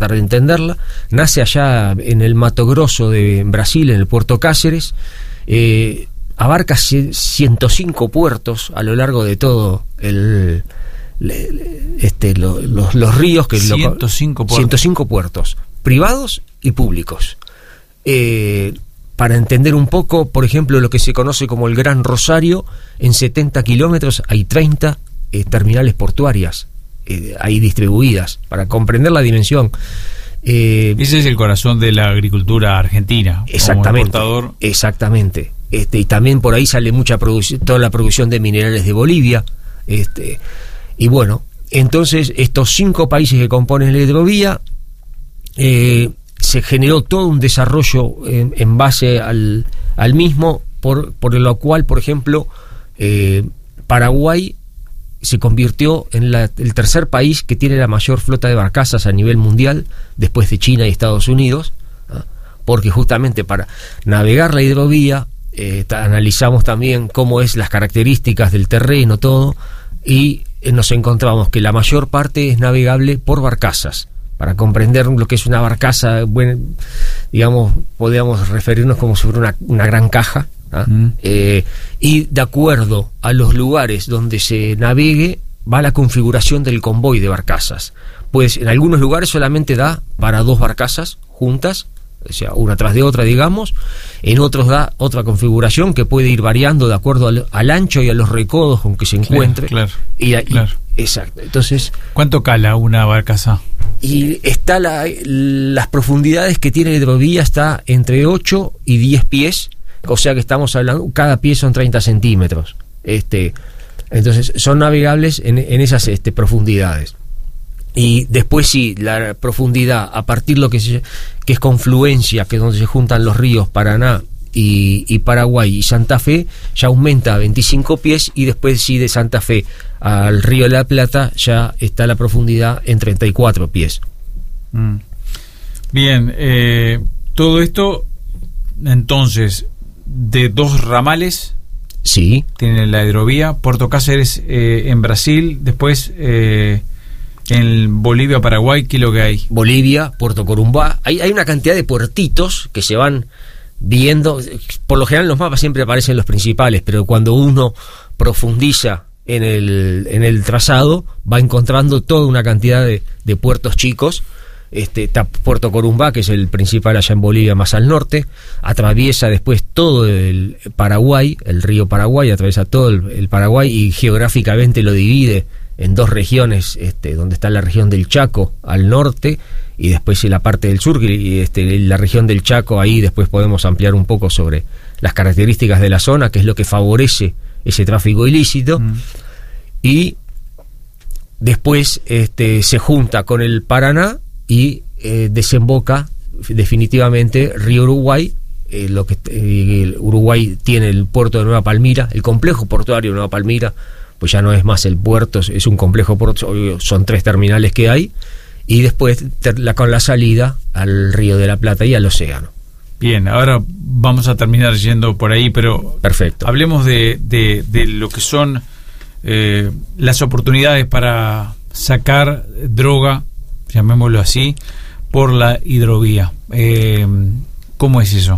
tratar de entenderla. Nace allá en el Mato Grosso de Brasil, en el puerto Cáceres. Abarca 105 puertos a lo largo de todo los ríos. 105 puertos, privados y públicos. Para entender un poco, por ejemplo, lo que se conoce como el Gran Rosario, en 70 kilómetros hay 30 terminales portuarias ahí distribuidas, para comprender la dimensión. Ese es el corazón de la agricultura argentina. Exactamente. Como exportador. Exactamente. Y también por ahí sale mucha toda la producción de minerales de Bolivia. Y bueno, entonces estos 5 países que componen la hidrovía, se generó todo un desarrollo en base al mismo, por lo cual, por ejemplo, Paraguay se convirtió en el tercer país que tiene la mayor flota de barcazas a nivel mundial, después de China y Estados Unidos, porque justamente para navegar la hidrovía analizamos también cómo es las características del terreno, todo, y nos encontramos que la mayor parte es navegable por barcazas. Para comprender lo que es una barcaza, bueno, digamos, podríamos referirnos como si fuera una gran caja, y de acuerdo a los lugares donde se navegue va la configuración del convoy de barcazas. Pues en algunos lugares solamente da para 2 barcazas juntas, o sea, una tras de otra, digamos. En otros da otra configuración que puede ir variando de acuerdo al ancho y a los recodos con que se encuentre. Claro. Exacto. Entonces, ¿cuánto cala una barcaza? Y está las profundidades que tiene la hidrovía, está entre 8 y 10 pies, o sea que estamos hablando, cada pie son 30 centímetros. Entonces son navegables en esas profundidades. Y después sí, la profundidad a partir de lo que es confluencia, que es donde se juntan los ríos Paraná y Paraguay y Santa Fe, ya aumenta a 25 pies, y después sí, de Santa Fe al Río de la Plata ya está la profundidad en 34 pies. Bien, todo esto entonces de 2 ramales. Sí. Tiene la hidrovía, Puerto Cáceres en Brasil, después en Bolivia, Paraguay, ¿qué es lo que hay? Bolivia, Puerto Corumbá, hay una cantidad de puertitos que se van viendo. Por lo general en los mapas siempre aparecen los principales, pero cuando uno profundiza en el trazado va encontrando toda una cantidad de puertos chicos. Está Puerto Corumbá, que es el principal allá en Bolivia, más al norte. Atraviesa después todo el Paraguay, el río Paraguay, atraviesa todo el Paraguay, y geográficamente lo divide en 2 regiones, donde está la región del Chaco al norte, y después en la parte del sur, y la región del Chaco. Ahí después podemos ampliar un poco sobre las características de la zona, que es lo que favorece ese tráfico ilícito. Y después se junta con el Paraná y desemboca definitivamente río Uruguay. Uruguay tiene el puerto de Nueva Palmira, el complejo portuario de Nueva Palmira, pues ya no es más el puerto, es un complejo portuario, son 3 terminales que hay, y después con la salida al Río de la Plata y al océano. Bien, ahora vamos a terminar yendo por ahí, pero perfecto. Hablemos de lo que son las oportunidades para sacar droga, llamémoslo así, por la hidrovía. ¿Cómo es eso?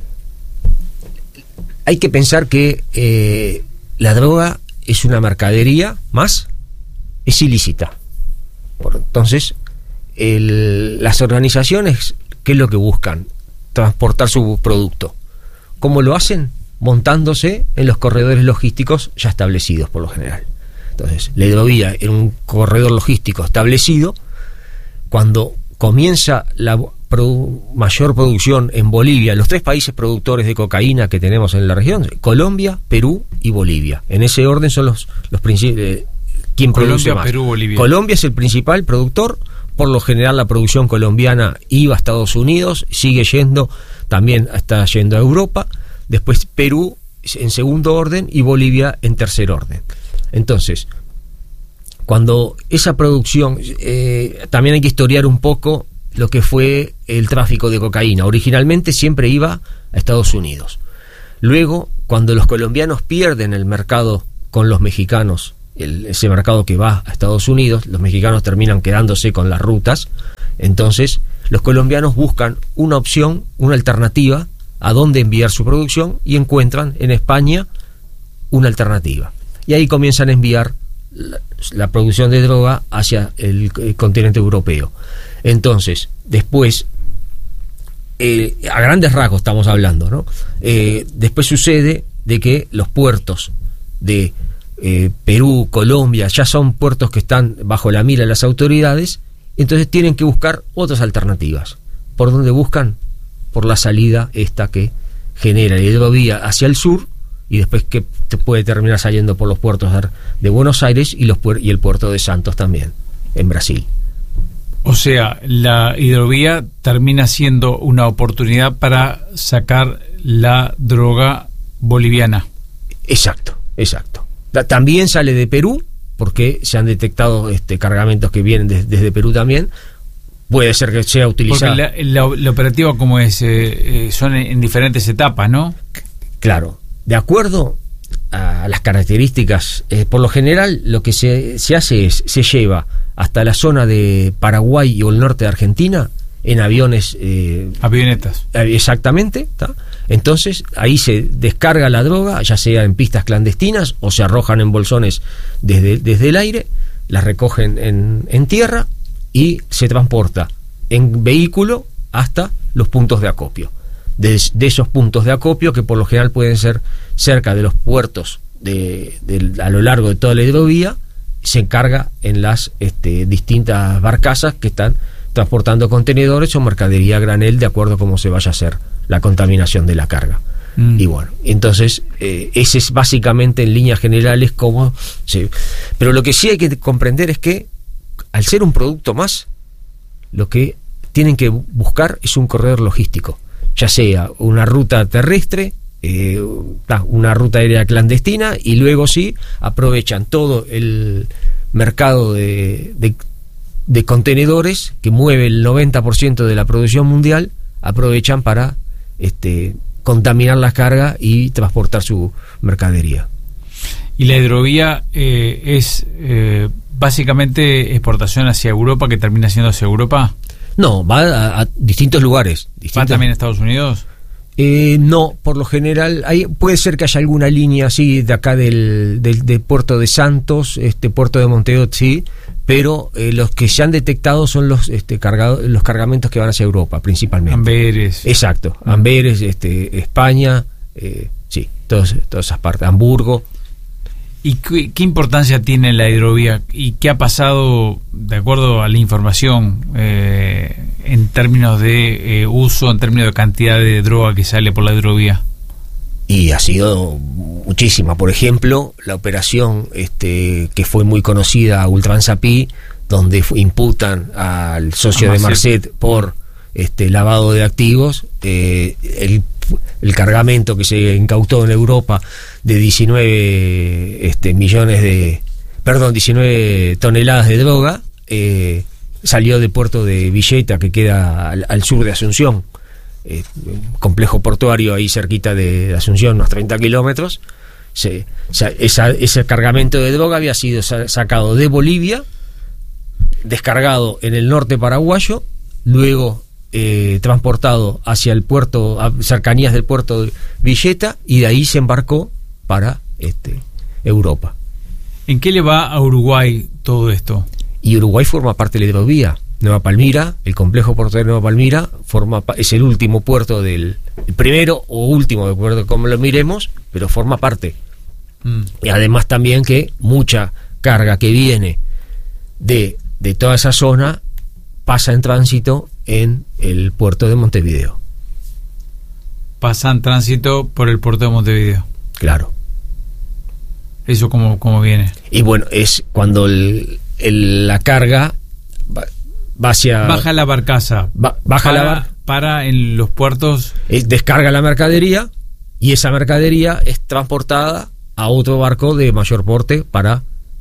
Hay que pensar que la droga es una mercadería más, es ilícita. Entonces, las organizaciones, ¿qué es lo que buscan? Transportar su producto. ¿Cómo lo hacen? Montándose en los corredores logísticos ya establecidos por lo general. Entonces, la hidrovía en un corredor logístico establecido, cuando comienza la mayor producción en Bolivia, los 3 países productores de cocaína que tenemos en la región, Colombia, Perú y Bolivia. En ese orden son los principales. ¿Quién produce más? Perú, Bolivia. Colombia es el principal productor. Por lo general la producción colombiana iba a Estados Unidos, sigue yendo, también está yendo a Europa. Después Perú en segundo orden y Bolivia en tercer orden. Entonces, cuando esa producción, también hay que historiar un poco lo que fue el tráfico de cocaína. Originalmente siempre iba a Estados Unidos. Luego, cuando los colombianos pierden el mercado con los mexicanos, ese mercado que va a Estados Unidos, los mexicanos terminan quedándose con las rutas Entonces, los colombianos buscan una opción, una alternativa a dónde enviar su producción y encuentran en España una alternativa. Y ahí comienzan a enviar la producción de droga hacia el continente europeo. Entonces, después, a grandes rasgos estamos hablando, ¿no? Después sucede de que los puertos de Perú, Colombia, ya son puertos que están bajo la mira de las autoridades, entonces tienen que buscar otras alternativas. ¿Por dónde buscan? Por la salida esta que genera la hidrovía hacia el sur, y después que te puede terminar saliendo por los puertos de Buenos Aires y el puerto de Santos también, en Brasil. O sea, la hidrovía termina siendo una oportunidad para sacar la droga boliviana. Exacto. También sale de Perú, porque se han detectado cargamentos que vienen desde Perú también. Puede ser que sea utilizada. Porque la operativa, como es, son en diferentes etapas, ¿no? Claro. De acuerdo a las características, por lo general lo que se hace es, se lleva hasta la zona de Paraguay o el norte de Argentina en aviones. Avionetas. Exactamente. ¿Tá? Entonces ahí se descarga la droga, ya sea en pistas clandestinas o se arrojan en bolsones desde el aire, las recogen en tierra y se transporta en vehículo hasta los puntos de acopio. De esos puntos de acopio, que por lo general pueden ser cerca de los puertos a lo largo de toda la hidrovía, se encarga en las distintas barcazas que están transportando contenedores o mercadería a granel, de acuerdo a cómo se vaya a hacer la contaminación de la carga. Y bueno, entonces ese es básicamente en líneas generales cómo se... Pero lo que sí hay que comprender es que al ser un producto más, lo que tienen que buscar es un corredor logístico, ya sea una ruta terrestre, una ruta aérea clandestina, y luego sí aprovechan todo el mercado de contenedores que mueve el 90% de la producción mundial, aprovechan para contaminar la carga y transportar su mercadería. Y la hidrovía es básicamente exportación hacia Europa, que termina siendo hacia Europa. No, va a distintos lugares. ¿Va también a Estados Unidos? No, por lo general puede ser que haya alguna línea así de acá del puerto de Santos, puerto de Montevideo, sí, pero los que se han detectado son los cargamentos que van hacia Europa principalmente. Amberes. Exacto, Amberes, España, sí, todas esas partes, Hamburgo. ¿Y qué importancia tiene la hidrovía? ¿Y qué ha pasado, de acuerdo a la información, en términos de uso, en términos de cantidad de droga que sale por la hidrovía? Y ha sido muchísima. Por ejemplo, la operación que fue muy conocida, Ultransapí, donde imputan al socio de Marcet por lavado de activos, el cargamento que se incautó en Europa de 19 toneladas de droga, salió del puerto de Villeta, que queda al sur de Asunción, complejo portuario ahí cerquita de Asunción, unos 30 kilómetros. Ese cargamento de droga había sido sacado de Bolivia, descargado en el norte paraguayo, luego transportado hacia el puerto, a cercanías del puerto de Villeta, y de ahí se embarcó para Europa. ¿En qué le va a Uruguay todo esto? Y Uruguay forma parte de la hidrovía. Nueva Palmira, el complejo portuario de Nueva Palmira es el último puerto el primero o último, de acuerdo a cómo lo miremos, pero forma parte. Y además también que mucha carga que viene de toda esa zona pasa en tránsito en el puerto de Montevideo. Pasa en tránsito por el puerto de Montevideo. Claro. ¿Eso cómo viene? Y bueno, es cuando la carga va hacia... Baja la barcaza. Para en los puertos. Descarga la mercadería, y esa mercadería es transportada a otro barco de mayor porte para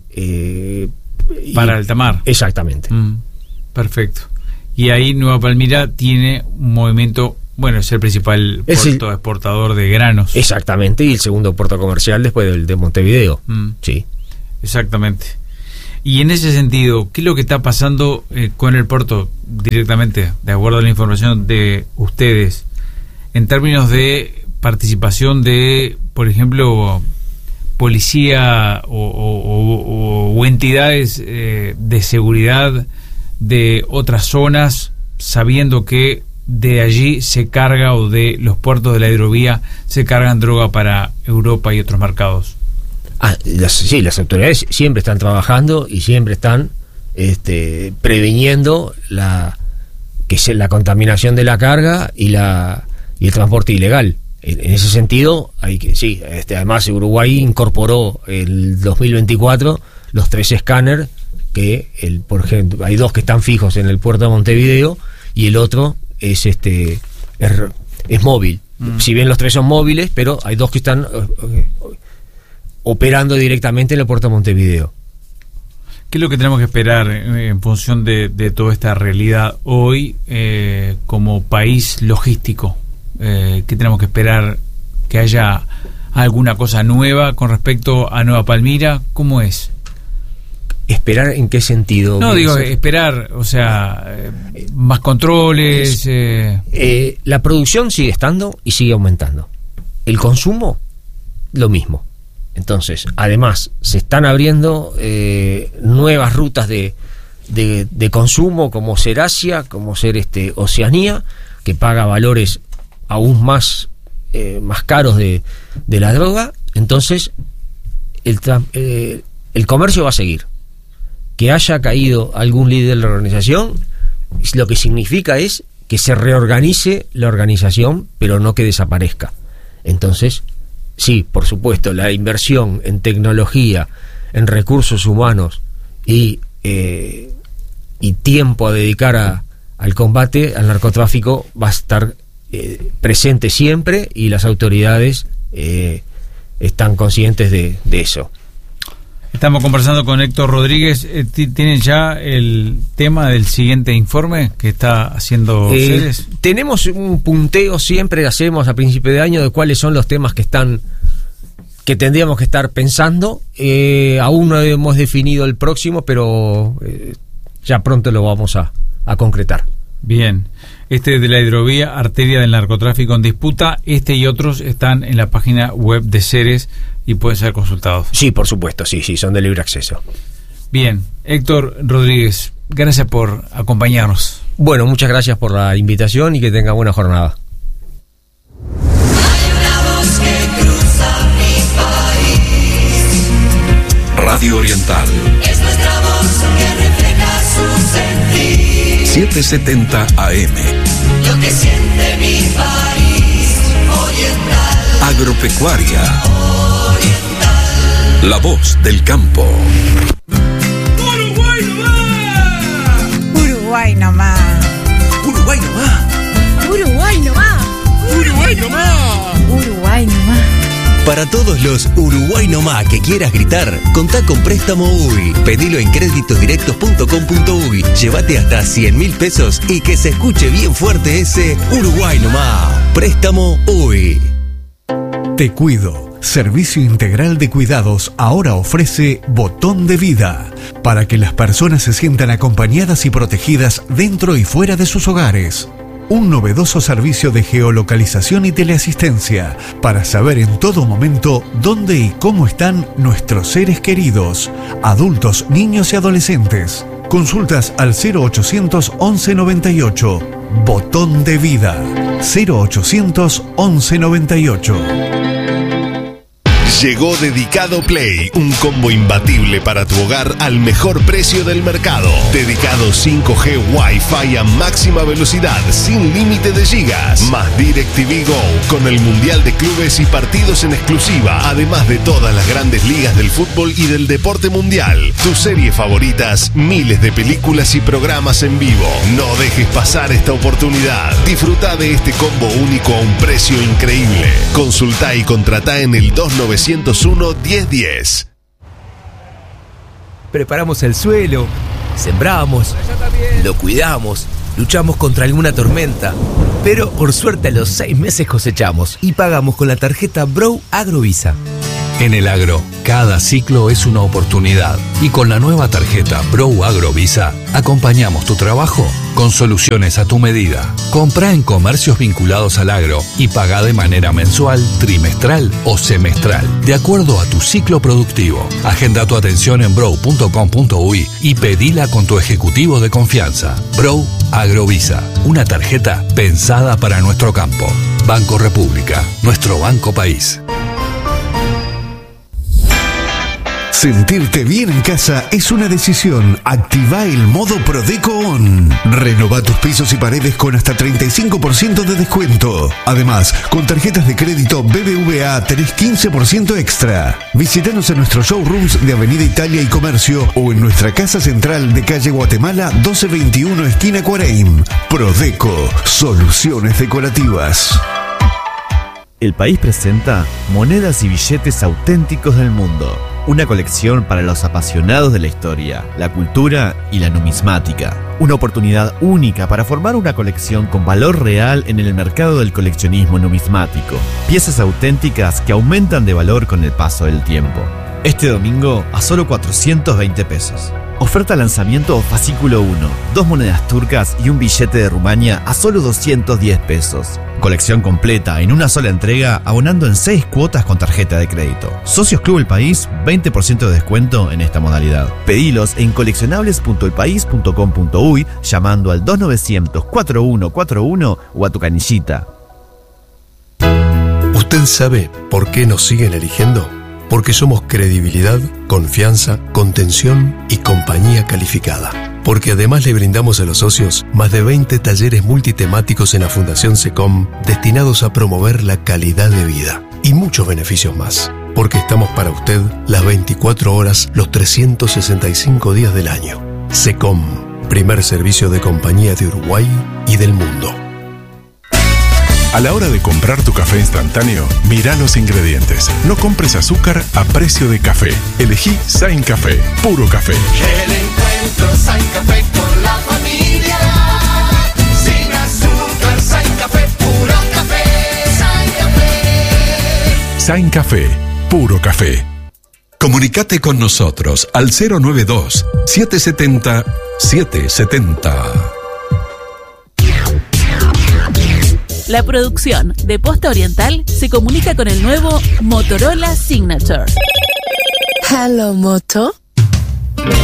alta mar. Exactamente. Perfecto. Y ahí Nueva Palmira tiene un movimiento, bueno, es el principal puerto exportador de granos. Exactamente, y el segundo puerto comercial después del de Montevideo. Sí. Exactamente. Y en ese sentido, ¿qué es lo que está pasando con el puerto directamente, de acuerdo a la información de ustedes, en términos de participación de, por ejemplo, policía o entidades de seguridad de otras zonas, sabiendo que de allí se carga, o de los puertos de la hidrovía se cargan droga para Europa y otros mercados? Las autoridades siempre están trabajando y siempre están previniendo la contaminación de la carga y el transporte ilegal. En ese sentido, además Uruguay incorporó el 2024 los 3 escáneres que por ejemplo, hay 2 que están fijos en el puerto de Montevideo y el otro es móvil. Si bien los 3 son móviles, pero hay 2 que están operando directamente en el puerto de Montevideo. ¿Qué es lo que tenemos que esperar en función de toda esta realidad hoy como país logístico? ¿Qué tenemos que esperar? ¿Que haya alguna cosa nueva con respecto a Nueva Palmira? ¿Cómo es? ¿Esperar en qué sentido? No, digo, esperar, o sea, más controles. La producción sigue estando y sigue aumentando. El consumo, lo mismo. Entonces, además, se están abriendo nuevas rutas de consumo, como ser Asia, como ser Oceanía, que paga valores aún más caros de la droga. Entonces, el comercio va a seguir. Que haya caído algún líder de la organización, lo que significa es que se reorganice la organización, pero no que desaparezca. Entonces, sí, por supuesto, la inversión en tecnología, en recursos humanos y tiempo a dedicar al combate al narcotráfico va a estar presente siempre, y las autoridades están conscientes de eso. Estamos conversando con Héctor Rodríguez. ¿Tienen ya el tema del siguiente informe que está haciendo Ceres? Tenemos un punteo, siempre hacemos a principio de año, de cuáles son los temas que tendríamos que estar pensando. Aún no hemos definido el próximo, pero ya pronto lo vamos a concretar. Bien. De la hidrovía, arteria del narcotráfico en disputa, y otros están en la página web de Ceres y pueden ser consultados. Sí, por supuesto, sí, son de libre acceso. Bien, Héctor Rodríguez, gracias por acompañarnos. Bueno, muchas gracias por la invitación y que tenga buena jornada. Hay una voz que cruza mi país. Radio Oriental. Es nuestra voz que refleja su sentir. 770 AM. Lo que siente mi país. Oriental. Agropecuaria. Oriental. La voz del campo. Uruguay nomás. Uruguay nomás. Uruguay nomás. Uruguay nomás. Uruguay nomás. Uruguay nomás. Para todos los Uruguay nomás que quieras gritar, contá con Préstamo UI. Pedilo en créditosdirectos.com.uy. Llévate hasta 100.000 pesos y que se escuche bien fuerte ese Uruguay nomás. Préstamo UI. Te Cuido. Servicio integral de cuidados ahora ofrece Botón de Vida, para que las personas se sientan acompañadas y protegidas dentro y fuera de sus hogares. Un novedoso servicio de geolocalización y teleasistencia para saber en todo momento dónde y cómo están nuestros seres queridos, adultos, niños y adolescentes. Consultas al 0800 11 98. Botón de Vida. 0800 11 98. Llegó Dedicado Play, un combo imbatible para tu hogar al mejor precio del mercado. Dedicado 5G Wi-Fi a máxima velocidad, sin límite de gigas. Más DirecTV Go, con el Mundial de Clubes y partidos en exclusiva, además de todas las grandes ligas del fútbol y del deporte mundial. Tus series favoritas, miles de películas y programas en vivo. No dejes pasar esta oportunidad. Disfruta de este combo único a un precio increíble. Consulta y contrata en el 2901-1010. Preparamos el suelo, sembramos, lo cuidamos, luchamos contra alguna tormenta, pero por suerte a los 6 meses cosechamos y pagamos con la tarjeta Bro Agrovisa. En el agro, cada ciclo es una oportunidad y con la nueva tarjeta Bro Agrovisa acompañamos tu trabajo con soluciones a tu medida. Comprá en comercios vinculados al agro y pagá de manera mensual, trimestral o semestral, de acuerdo a tu ciclo productivo. Agenda tu atención en bro.com.uy y pedila con tu ejecutivo de confianza. Bro Agrovisa, una tarjeta pensada para nuestro campo. Banco República, nuestro banco país. Sentirte bien en casa es una decisión. Activa el modo Prodeco On. Renova tus pisos y paredes con hasta 35% de descuento. Además, con tarjetas de crédito BBVA tenés 15% extra. Visítanos en nuestros showrooms de Avenida Italia y Comercio o en nuestra casa central de calle Guatemala 1221 esquina Cuareim. Prodeco, soluciones decorativas. El país presenta monedas y billetes auténticos del mundo. Una colección para los apasionados de la historia, la cultura y la numismática. Una oportunidad única para formar una colección con valor real en el mercado del coleccionismo numismático. Piezas auténticas que aumentan de valor con el paso del tiempo. Este domingo a solo 420 pesos. Oferta lanzamiento fascículo 1. 2 monedas turcas y un billete de Rumania a solo 210 pesos. Colección completa en una sola entrega, abonando en 6 cuotas con tarjeta de crédito. Socios Club El País, 20% de descuento en esta modalidad. Pedilos en coleccionables.elpaís.com.uy llamando al 2900-4141 o a tu canillita. ¿Usted sabe por qué nos siguen eligiendo? Porque somos credibilidad, confianza, contención y compañía calificada. Porque además le brindamos a los socios más de 20 talleres multitemáticos en la Fundación SECOM destinados a promover la calidad de vida y muchos beneficios más. Porque estamos para usted las 24 horas, los 365 días del año. SECOM, primer servicio de compañía de Uruguay y del mundo. A la hora de comprar tu café instantáneo, mira los ingredientes. No compres azúcar a precio de café. Elegí Sain Café, puro café. El encuentro Sain Café con la familia. Sin azúcar, Sain Café, puro café. Sain Café. Sain Café, puro café. Comunicate con nosotros al 092-770-770. La producción de Posta Oriental se comunica con el nuevo Motorola Signature. Hello, Moto.